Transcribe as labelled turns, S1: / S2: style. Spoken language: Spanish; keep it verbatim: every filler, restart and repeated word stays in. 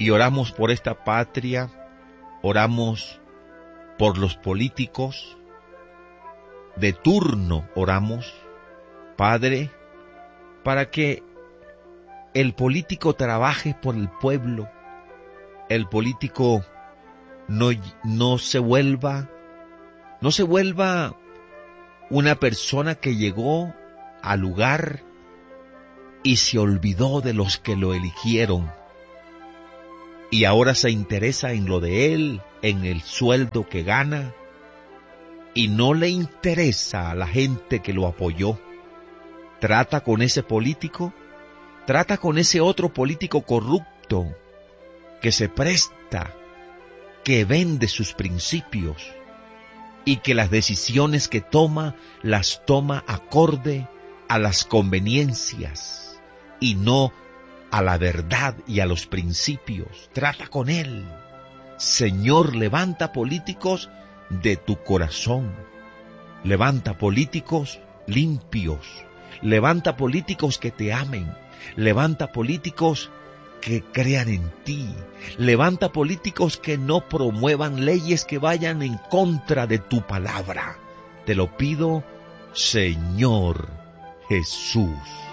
S1: y oramos por esta patria, oramos por los políticos, de turno oramos, Padre, para que el político trabaje por el pueblo, el político no, no se vuelva, no se vuelva una persona que llegó al lugar y se olvidó de los que lo eligieron, y ahora se interesa en lo de él, en el sueldo que gana, y no le interesa a la gente que lo apoyó. Trata con ese político, trata con ese otro político corrupto, que se presta, que vende sus principios, y que las decisiones que toma, las toma acorde a las conveniencias, y no a la verdad y a los principios. Trata con él. Señor, levanta políticos de tu corazón. Levanta políticos limpios. Levanta políticos que te amen. Levanta políticos que crean en ti. Levanta políticos que no promuevan leyes que vayan en contra de tu palabra. Te lo pido, Señor Jesús.